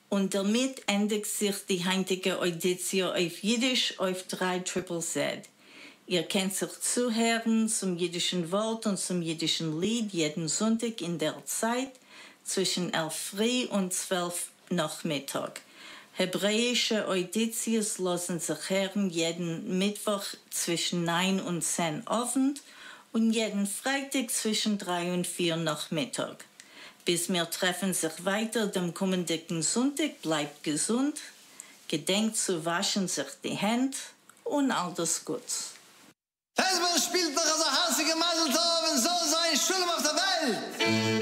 Und damit endigt sich die heutige Audition auf Jiddisch auf 3ZZZ. Ihr könnt sich zuhören zum jiddischen Wort und zum jiddischen Lied jeden Sonntag in der Zeit zwischen 11 früh und 12 Nachmittag. Hebräische Auditions lassen sich hören jeden Mittwoch zwischen 9 und 10 Abend und jeden Freitag zwischen 3 und 4 Nachmittag. Bis wir treffen sich weiter dem kommenden Sonntag, bleibt gesund, gedenkt zu waschen sich die Hände und alles Gute. Hezbollah spielt noch als ein Hansige Maseltov und so sein Schulm auf der Welt.